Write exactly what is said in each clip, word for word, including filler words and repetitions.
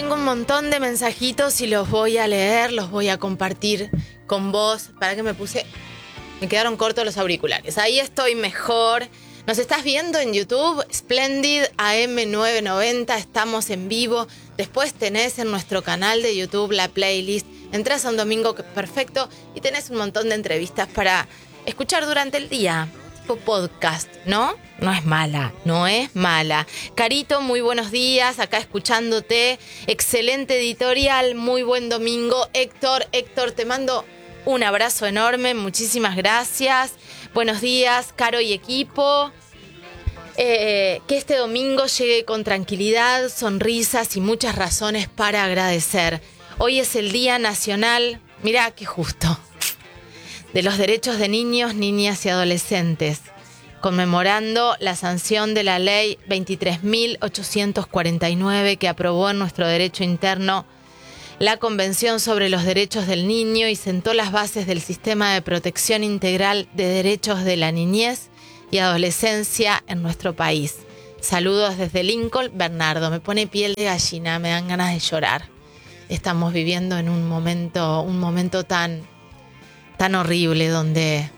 tengo un montón de mensajitos y los voy a leer, los voy a compartir con vos. ¿Para qué me puse? Me quedaron cortos los auriculares. Ahí estoy mejor. Nos estás viendo en YouTube, Splendid A M novecientos noventa, estamos en vivo. Después tenés en nuestro canal de YouTube la playlist. Entrás a Un Domingo Perfecto y tenés un montón de entrevistas para escuchar durante el día. Tipo podcast, ¿no? No es mala, no es mala. Carito, muy buenos días, acá escuchándote. Excelente editorial, muy buen domingo. Héctor, Héctor, te mando un abrazo enorme, muchísimas gracias. Buenos días, Caro y equipo. Eh, que este domingo llegue con tranquilidad, sonrisas y muchas razones para agradecer. Hoy es el Día Nacional, mirá qué justo, de los derechos de niños, niñas y adolescentes, conmemorando la sanción de la ley veintitrés mil ochocientos cuarenta y nueve que aprobó en nuestro derecho interno la Convención sobre los Derechos del Niño y sentó las bases del sistema de protección integral de derechos de la niñez y adolescencia en nuestro país. Saludos desde Lincoln, Bernardo. Me pone piel de gallina, me dan ganas de llorar. Estamos viviendo en un momento, un momento tan, tan horrible donde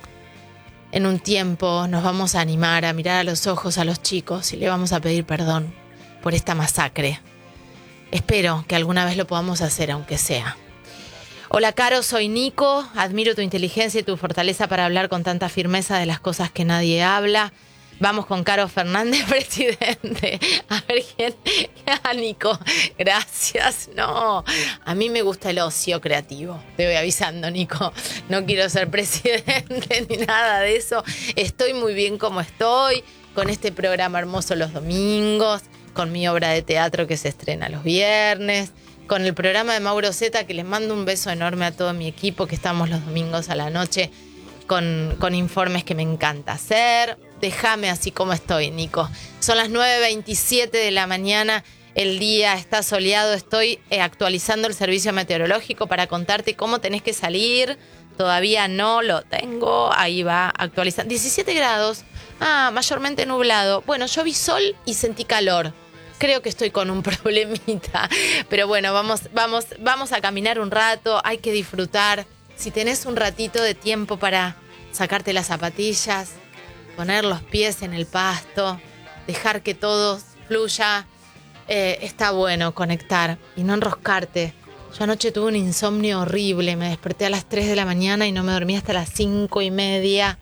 en un tiempo nos vamos a animar a mirar a los ojos a los chicos y le vamos a pedir perdón por esta masacre. Espero que alguna vez lo podamos hacer, aunque sea. Hola, Caro, soy Nico. Admiro tu inteligencia y tu fortaleza para hablar con tanta firmeza de las cosas que nadie habla. Vamos con Caro Fernández, presidente. A ver quién. Ah, Nico, gracias. No, a mí me gusta el ocio creativo. Te voy avisando, Nico. No quiero ser presidente ni nada de eso. Estoy muy bien como estoy, con este programa hermoso los domingos, con mi obra de teatro que se estrena los viernes, con el programa de Mauro Zeta, que les mando un beso enorme a todo mi equipo, que estamos los domingos a la noche con, con informes que me encanta hacer. Déjame así como estoy, Nico. Son las nueve veintisiete de la mañana, el día está soleado, estoy eh, actualizando el servicio meteorológico para contarte cómo tenés que salir. Todavía no lo tengo, ahí va actualizando. diecisiete grados, ah, mayormente nublado. Bueno, yo vi sol y sentí calor. Creo que estoy con un problemita, pero bueno, vamos, vamos, vamos a caminar un rato, hay que disfrutar. Si tenés un ratito de tiempo para sacarte las zapatillas, poner los pies en el pasto, dejar que todo fluya, eh, está bueno conectar y no enroscarte. Yo anoche tuve un insomnio horrible, me desperté a las tres de la mañana y no me dormí hasta las cinco y media.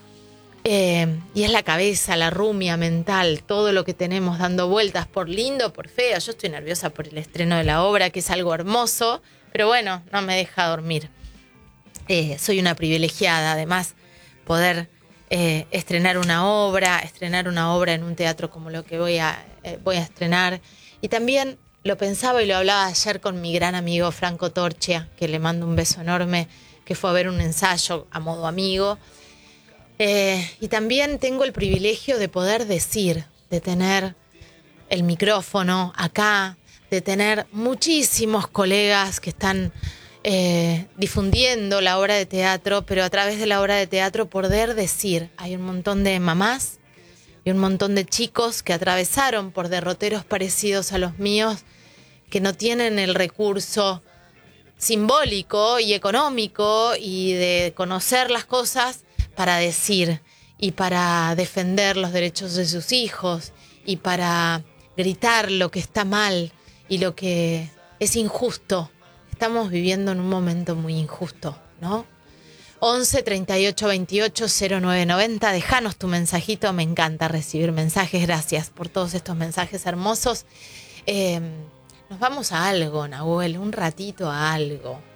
Eh, y es la cabeza, la rumia mental, todo lo que tenemos dando vueltas, por lindo, por feo. Yo estoy nerviosa por el estreno de la obra, que es algo hermoso, pero bueno, no me deja dormir. Eh, soy una privilegiada, además, poder eh, estrenar una obra, estrenar una obra en un teatro como lo que voy a, eh, voy a estrenar. Y también lo pensaba y lo hablaba ayer con mi gran amigo Franco Torchia, que le mando un beso enorme, que fue a ver un ensayo a modo amigo. Eh, y también tengo el privilegio de poder decir, de tener el micrófono acá, de tener muchísimos colegas que están eh, difundiendo la obra de teatro, pero a través de la obra de teatro poder decir, hay un montón de mamás y un montón de chicos que atravesaron por derroteros parecidos a los míos, que no tienen el recurso simbólico y económico y de conocer las cosas para decir y para defender los derechos de sus hijos y para gritar lo que está mal y lo que es injusto. Estamos viviendo en un momento muy injusto, ¿no? once treinta y ocho veintiocho cero nueve noventa, déjanos tu mensajito, me encanta recibir mensajes, gracias por todos estos mensajes hermosos. Eh, nos vamos a algo, Nahuel, un ratito a algo.